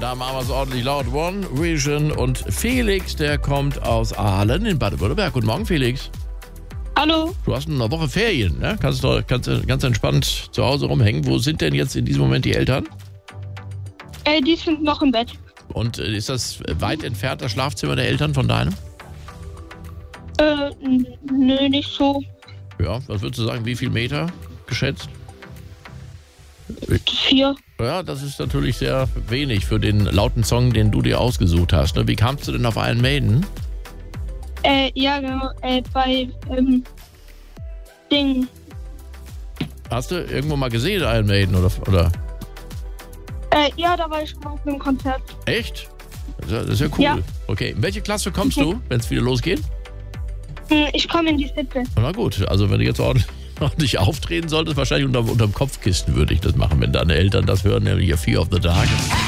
Da machen wir es ordentlich laut. One Vision und Felix, der kommt aus Aalen in Baden-Württemberg. Guten Morgen, Felix. Hallo. Du hast eine Woche Ferien, ne? Kannst ganz entspannt zu Hause rumhängen. Wo sind denn jetzt in diesem Moment die Eltern? Die sind noch im Bett. Und ist das weit entfernt, das Schlafzimmer der Eltern von deinem? Nö, nicht so. Ja, was würdest du sagen, wie viel Meter geschätzt? 4. Ja, das ist natürlich sehr wenig für den lauten Song, den du dir ausgesucht hast. Ne? Wie kamst du denn auf Iron Maiden? Ja, genau. Bei Ding. Hast du irgendwo mal gesehen, Iron Maiden, oder? Ja, da war ich schon mal auf einem Konzert. Echt? Das ist ja cool. Ja. Okay, in welche Klasse kommst du, wenn es wieder losgeht? Ich komme in die 7. Na gut, also wenn du jetzt ordentlich auftreten solltest, wahrscheinlich unterm Kopfkissen würde ich das machen, wenn deine Eltern das hören, nämlich Fear of the Dark.